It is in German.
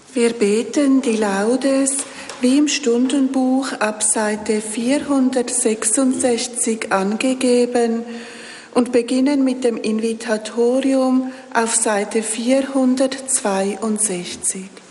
Wir beten die Laudes wie im Stundenbuch ab Seite 466 angegeben und beginnen mit dem Invitatorium auf Seite 462.